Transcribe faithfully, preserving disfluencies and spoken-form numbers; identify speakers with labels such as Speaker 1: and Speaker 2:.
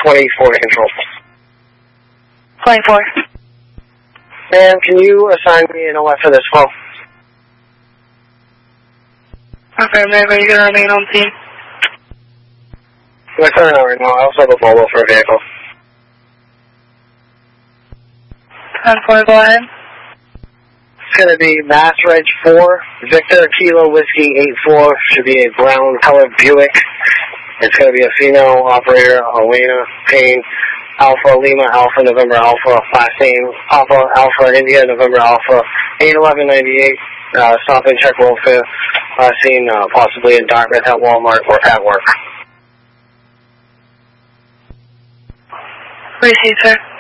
Speaker 1: twenty-four to control.
Speaker 2: twenty-four.
Speaker 1: And can you assign me an O F for this call?
Speaker 2: Affirmative, are you going to remain on scene?
Speaker 1: My phone out right now. I also have a Volvo for a vehicle.
Speaker 2: ten four, go ahead.
Speaker 1: It's going to be Mass Reg four, Victor Kilo Whiskey eight four. Should be a brown colored Buick. It's going to be a female operator, Elena Payne. Alpha Lima Alpha November Alpha. Last name Alpha Alpha India November Alpha. eight eleven ninety-eight. Uh, stop and check welfare. Last seen uh, possibly in Dartmouth at Walmart or at work.
Speaker 2: Receive, sir.